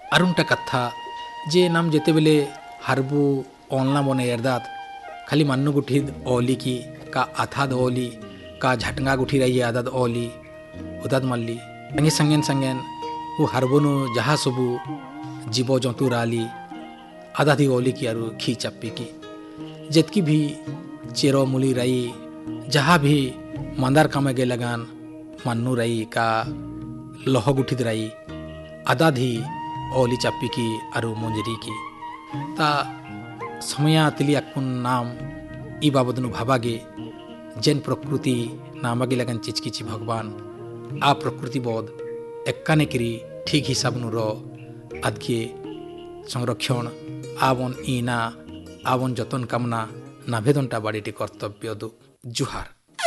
अरुणटा कथा जे नाम जेते बेले हरबू ओनला बने एरदात खाली मन्नु गुठी ओली की का आथाद ओली का झटंगा गुठी रही आदाद ओली उदाद मल्ली संगे संगेन संगेन वो हरबोनु जहाँ सबू जीव जंतु राली आदाधी ओली की आरु खी चप्पी की जितकी भी चेरो मुली रही जहाँ भी मंदार कामे गे लगान मन्नु रही का लोह गुठित रही आदाधी ओली चप्पी की आरु मुंजरी की ता समया तिली अकुन नाम ई बाबदनु भाबागे जेन प्रकृति नामागे लगन चिचकिची भगवान आ प्रकृति बोध एक्काने किरी ठीक हिसाब नुरो आदगे संरक्षण आवon इना आवon जतन कामना नाभेदनटा बाड़ीटी कर्तव्य दो जुहार।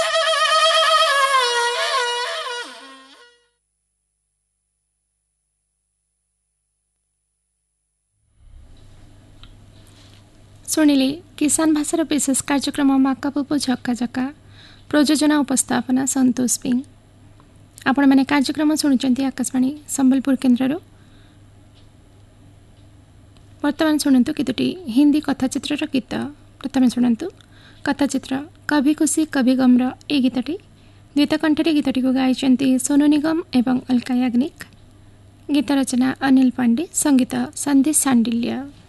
शुणिले किसान भाषार विशेष कार्यक्रम माका पुपु झक्का झक्का प्रयोजना उपस्थापना संतोष पिंग। आपण मैंने कार्यक्रम शुणुंट आकाशवाणी संबलपुर केन्द्र। वर्तमान शुणु कितुटी हिंदी कथाचित्र गीत। प्रथम शुणु कथाचित्र कभी खुशी कभी गमर ए गीतटी द्वितकंठरे गीतटी को गाई सोनू निगम एवं अलका याग्निक। गीत रचना अनिल पांडे, संगीत संदेश सांडिल्य।